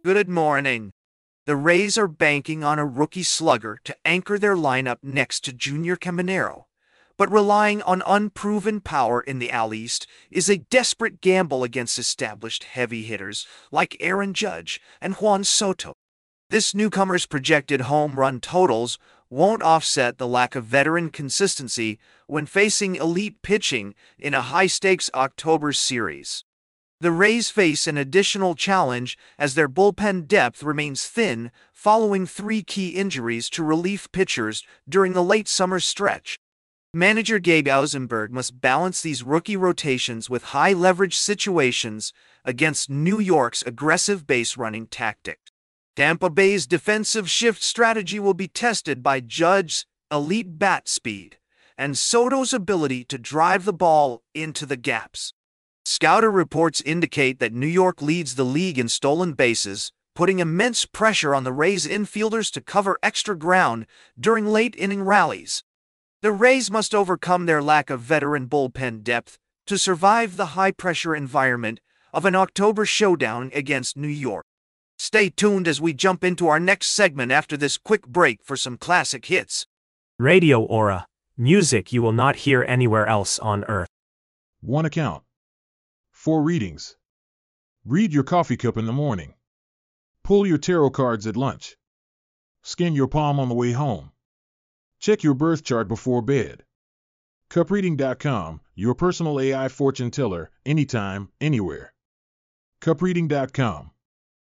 Good morning. The Rays are banking on a rookie slugger to anchor their lineup next to Junior Caminero, but relying on unproven power in the AL East is a desperate gamble against established heavy hitters like Aaron Judge and Juan Soto. This newcomer's projected home run totals won't offset the lack of veteran consistency when facing elite pitching in a high-stakes October series. The Rays face an additional challenge as their bullpen depth remains thin following three key injuries to relief pitchers during the late summer stretch. Manager Gabe Ausenberg must balance these rookie rotations with high-leverage situations against New York's aggressive base-running tactics. Tampa Bay's defensive shift strategy will be tested by Judge's elite bat speed and Soto's ability to drive the ball into the gaps. Scouter reports indicate that New York leads the league in stolen bases, putting immense pressure on the Rays infielders to cover extra ground during late-inning rallies. The Rays must overcome their lack of veteran bullpen depth to survive the high-pressure environment of an October showdown against New York. Stay tuned as we jump into our next segment after this quick break for some classic hits. Radio Aura, music you will not hear anywhere else on earth. 1 account. 4 readings. Read your coffee cup in the morning. Pull your tarot cards at lunch. Skin your palm on the way home. Check your birth chart before bed. CupReading.com, your personal AI fortune teller, anytime, anywhere. CupReading.com.